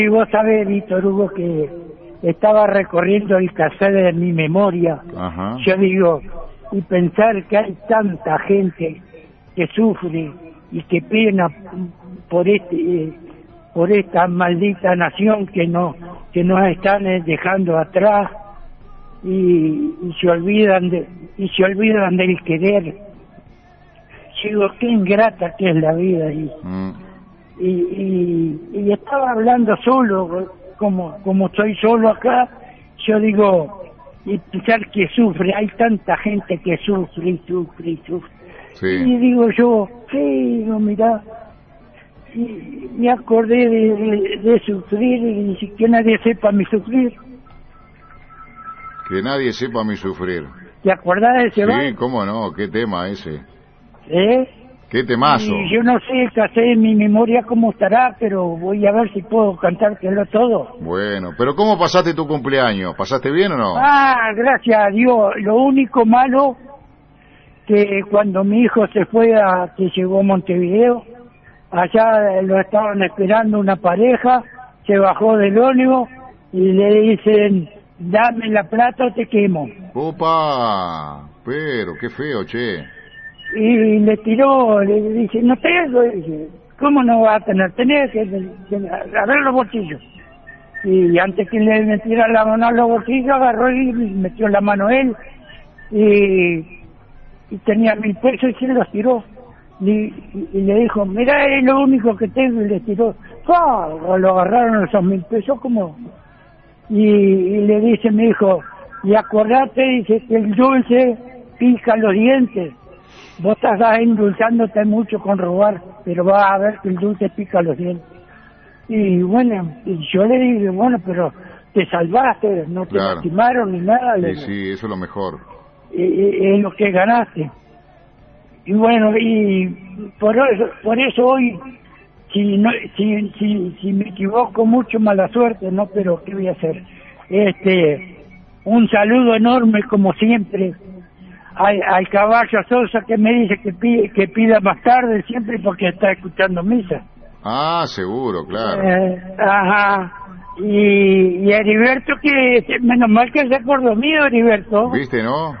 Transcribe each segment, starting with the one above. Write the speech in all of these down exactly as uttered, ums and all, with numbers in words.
Y vos sabés, Víctor Hugo, que estaba recorriendo el cassette de mi memoria. Ajá. Yo digo, y pensar que hay tanta gente que sufre y que pena por este eh, por esta maldita nación que no que nos están eh, dejando atrás y, y se olvidan de y se olvidan del querer. Yo digo, qué ingrata que es la vida y Mm. y, y, y estaba hablando solo, como como estoy solo acá. Yo digo, y pensar que sufre, hay tanta gente que sufre y sufre y sufre. Sí. Y digo yo, sí, digo, mirá, y me acordé de, de, de sufrir y que nadie sepa mi sufrir. Que nadie sepa mi sufrir. ¿Te acordás de ese bar? Sí, cómo no, qué tema ese. ¿Eh? Qué temazo. Y yo no sé, casé en mi memoria cómo estará, pero voy a ver si puedo cantártelo todo. Bueno, pero ¿cómo pasaste tu cumpleaños? ¿Pasaste bien o no? Ah, gracias a Dios. Lo único malo que cuando mi hijo se fue a que llegó a Montevideo, allá lo estaban esperando una pareja, se bajó del ómnibus y le dicen, dame la plata o te quemo. Opa, pero qué feo, che. Y le tiró, le dice, no tengo, y dice, ¿cómo no va a tener? Tenés que, que agarrar los bolsillos. Y antes que le metiera la mano a los bolsillos, agarró y metió la mano él, y, y tenía mil pesos y se los tiró. Y, y, y le dijo, mira, es lo único que tengo, y le tiró. ¡Pah! Lo agarraron esos mil pesos como... Y, y le dice mi hijo, y acordate, dice, que el dulce pica los dientes. Vos estás endulzándote mucho con robar, pero vas a ver que el dulce pica los dientes. Y bueno, y yo le dije, bueno, pero te salvaste, no te Claro. lastimaron ni nada. Sí, le- sí, eso es lo mejor. y- y- es lo que ganaste. Y bueno, y por eso, por eso hoy, si no, si, si, si me equivoco mucho, mala suerte, no, pero ¿qué voy a hacer? Este, un saludo enorme como siempre al, al Caballo Sosa, que me dice que pide, que pida más tarde siempre porque está escuchando misa. Ah, seguro, claro. Eh, ajá. Y, y Heriberto, que menos mal que se acordó mío, Heriberto. ¿Viste, no?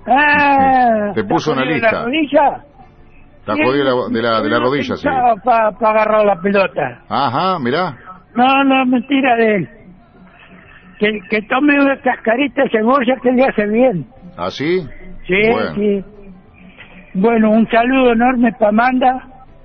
Ah, Te puso ¿está una jodido lista. la rodilla? Está jodido la- de la, de la rodilla, sí. Para agarrar la pelota. Ajá, mirá. No, no, mentira de él. Que, que tome una cascarita de cebolla que le hace bien. ¿Así? Sí, Bueno. sí. Bueno, un saludo enorme para Amanda,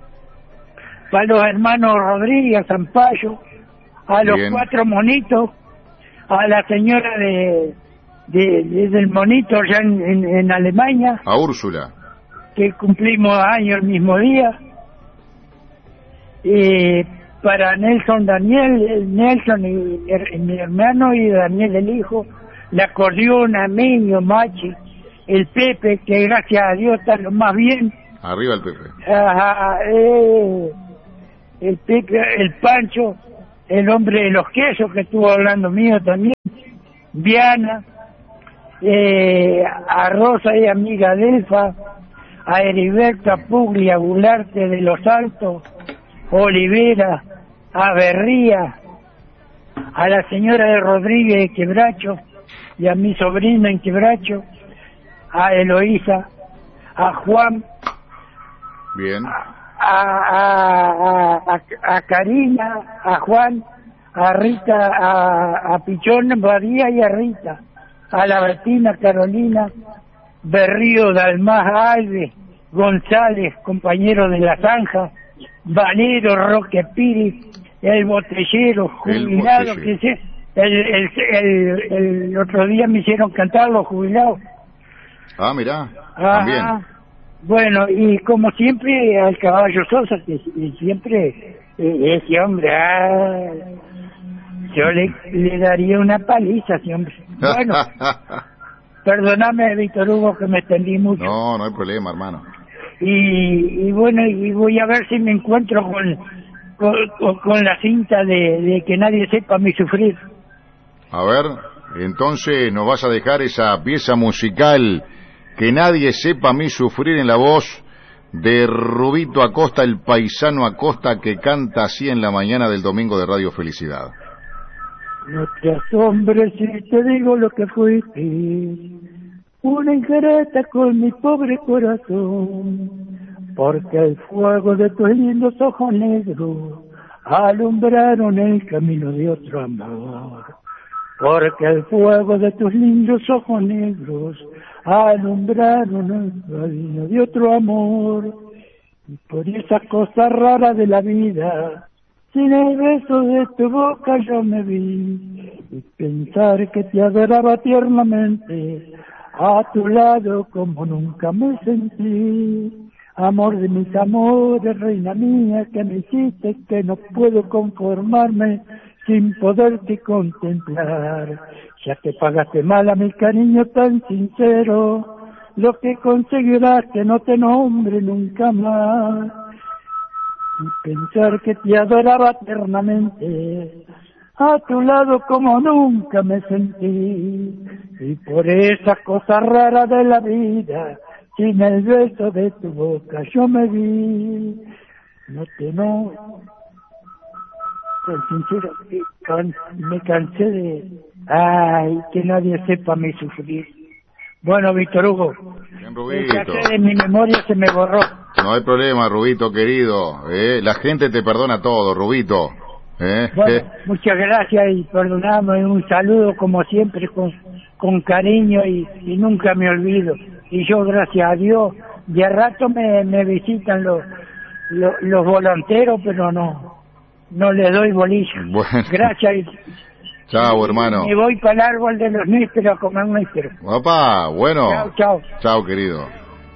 para los hermanos Rodríguez, Zampayo, a los Bien. cuatro monitos, a la señora de, de, de- del monito allá en, en, en Alemania, A Úrsula. que cumplimos años el mismo día. Eh, para Nelson Daniel, eh, Nelson y, y mi hermano y Daniel el hijo, la acordeona, Meño, Machi, el Pepe, que gracias a Dios está lo más bien. Arriba el Pepe. Ajá, eh, el Pepe, el Pancho, el hombre de los quesos que estuvo hablando mío también, Viana, eh, a Rosa y amiga Delfa, a Heriberto, a Puglia, a Gularte de los Altos, Olivera, a Berría, a la señora de Rodríguez de Quebracho y a mi sobrina en Quebracho, a Eloísa, a Juan, Bien. a, a, a, a Karina, a Juan, a Rita, a, a Pichón, Badía y a Rita, a la Bertina, Carolina, Berrío, Dalmás, Alves, González, compañero de la Zanja, Valero, Roque Piri, el botellero, El jubilado, botellero. que se, el, el, el, el otro día me hicieron cantar los jubilados. Ah, mirá. Ajá. También. Bueno, y como siempre al Caballo Sosa, que siempre eh, ese hombre, ah, yo le, le daría una paliza a ese hombre. Bueno, perdóname, Víctor Hugo, que me extendí mucho. No, no hay problema, hermano. Y, y bueno, y voy a ver si me encuentro con, con, con- con la cinta de, de que nadie sepa mi sufrir. A ver, entonces nos vas a dejar esa pieza musical Que nadie sepa mi sufrir en la voz de Rubito Acosta, el paisano Acosta, que canta así en la mañana del domingo de Radio Felicidad. No te asombres si te digo lo que fuiste, una ingrata con mi pobre corazón, porque el fuego de tus lindos ojos negros alumbraron el camino de otro amor. Porque el fuego de tus lindos ojos negros alumbraron el camino de otro amor. Y por esa cosa rara de la vida, sin el beso de tu boca yo me vi, y pensar que te adoraba tiernamente, a tu lado como nunca me sentí. Amor de mis amores, reina mía, que me hiciste que no puedo conformarme sin poderte contemplar. Ya te pagaste mal a mi cariño tan sincero, lo que conseguirás que no te nombre nunca más. Y pensar que te adoraba eternamente, a tu lado como nunca me sentí. Y por esa cosa rara de la vida, sin el beso de tu boca yo me vi. No te no, con sincero, can, me cansé de, ay, que nadie sepa mi sufrir. Bueno, Víctor Hugo, Bien, el Rubito. caché de mi memoria se me borró. No hay problema, Rubito querido. ¿eh? La gente te perdona todo, Rubito. ¿eh? Bueno, muchas gracias y perdoname, un saludo como siempre con, con cariño y, y nunca me olvido. Y yo, gracias a Dios, de rato me, me visitan los, los, los volanteros, pero no, no les doy bolilla. Bueno. Gracias y Chao, hermano. me voy para el árbol de los nísperos a comer nísperos. Papá, bueno. Chao, chao. Chao, querido.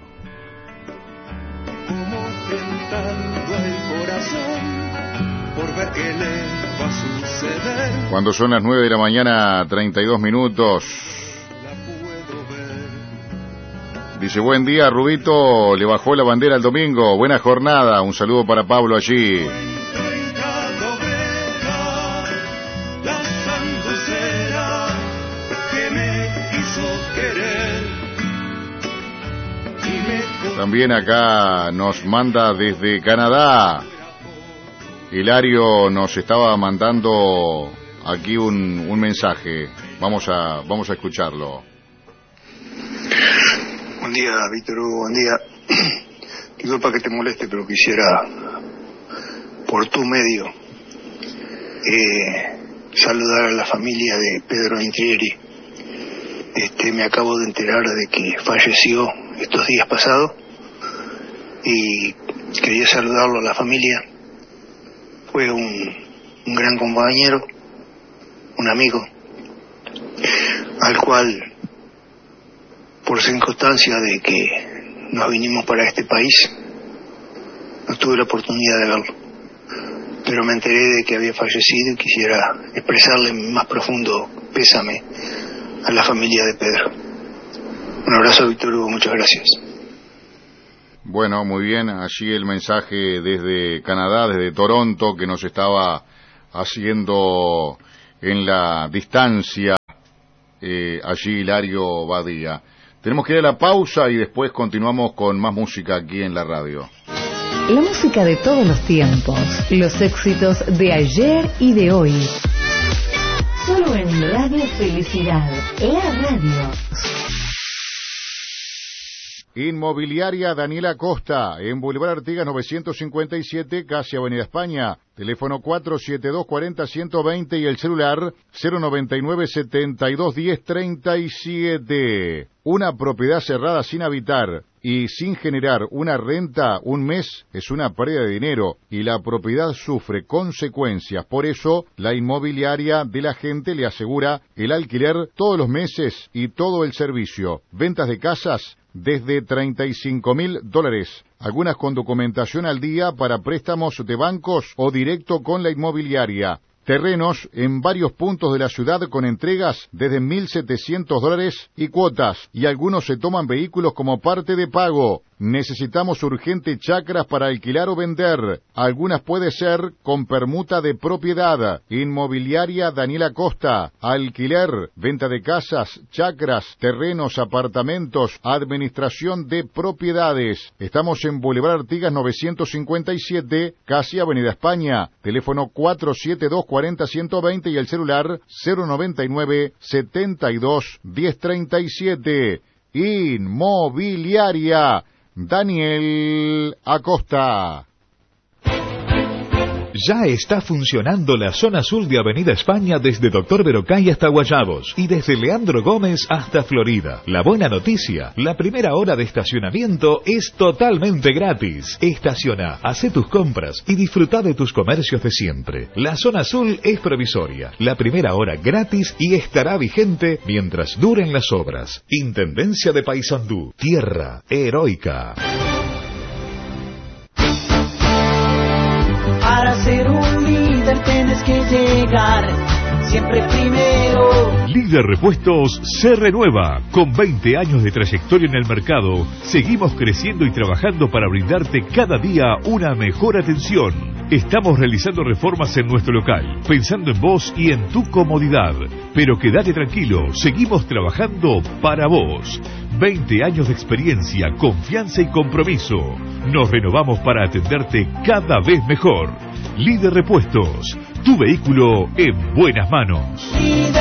Como tentando el corazón por ver qué le va a suceder. Cuando son las nueve de la mañana, treinta y dos minutos. La puedo ver. Dice, buen día, Rubito, le bajó la bandera el domingo. Buena jornada. Un saludo para Pablo allí. Encuentro en cada oveja la sanducera que me hizo querer. Y me También acá nos manda desde Canadá. Hilario nos estaba mandando aquí un, un mensaje. Vamos a, vamos a escucharlo. Buen día, Víctor Hugo, buen día. Disculpa que te moleste, pero quisiera, por tu medio, eh, saludar a la familia de Pedro Intrieri. Este, me acabo de enterar de que falleció estos días pasados y quería saludarlo a la familia. Fue un, un gran compañero, un amigo, al cual, por circunstancia de que nos vinimos para este país, no tuve la oportunidad de verlo. Pero me enteré de que había fallecido y quisiera expresarle mi más profundo pésame a la familia de Pedro. Un abrazo, Víctor Hugo, muchas gracias. Bueno, muy bien, allí el mensaje desde Canadá, desde Toronto, que nos estaba haciendo en la distancia, eh, allí Hilario Badía. Tenemos que ir a la pausa y después continuamos con más música aquí en la radio. La música de todos los tiempos, los éxitos de ayer y de hoy. Solo en Radio Felicidad, la radio. Inmobiliaria Daniela Costa, en Boulevard Artigas novecientos cincuenta y siete, casi Avenida España. Teléfono cuatro siete dos, cuatro cero, uno dos cero y el celular cero noventa y nueve, setenta y dos, diez, treinta y siete. Una propiedad cerrada sin habitar y sin generar una renta un mes es una pérdida de dinero y la propiedad sufre consecuencias. Por eso, la inmobiliaria de la gente le asegura el alquiler todos los meses y todo el servicio. Ventas de casas desde treinta y cinco mil dólares. Algunas con documentación al día para préstamos de bancos o directo con la inmobiliaria. Terrenos en varios puntos de la ciudad con entregas desde mil setecientos dólares y cuotas, y algunos se toman vehículos como parte de pago. Necesitamos urgente chacras para alquilar o vender. Algunas puede ser con permuta de propiedad. Inmobiliaria Daniela Costa. Alquiler, venta de casas, chacras, terrenos, apartamentos, administración de propiedades. Estamos en Boulevard Artigas novecientos cincuenta y siete, casi Avenida España. Teléfono cuatro siete dos, cuarenta, ciento veinte y el celular cero noventa y nueve, setenta y dos, diez treinta y siete. Inmobiliaria Daniel Acosta. Ya está funcionando la zona sur de Avenida España desde Doctor Verocay hasta Guayabos y desde Leandro Gómez hasta Florida. La buena noticia, la primera hora de estacionamiento es totalmente gratis. Estaciona, hace tus compras y disfruta de tus comercios de siempre. La zona azul es provisoria, la primera hora gratis y estará vigente mientras duren las obras. Intendencia de Paysandú, tierra heroica. Para ser un líder tienes que llegar siempre primero. Líder Repuestos se renueva. Con veinte años de trayectoria en el mercado, seguimos creciendo y trabajando para brindarte cada día una mejor atención. Estamos realizando reformas en nuestro local, pensando en vos y en tu comodidad. Pero quédate tranquilo, seguimos trabajando para vos. veinte años de experiencia, confianza y compromiso. Nos renovamos para atenderte cada vez mejor. Líder Repuestos, tu vehículo en buenas manos.